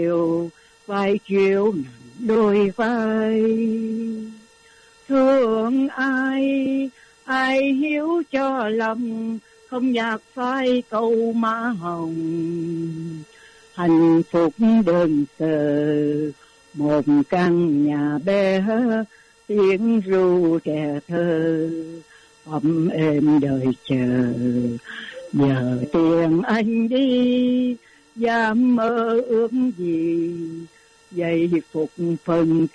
vai chiều nặng đôi vai. Thương ai hiếu cho lòng, không nhạc phai câu má hồng. Hạnh phúc đơn sơ một căn nhà bé, tiếng ru trẻ thơ ấm êm đời chờ. Giờ tiền anh đi, dám mơ ước gì, giây phục phần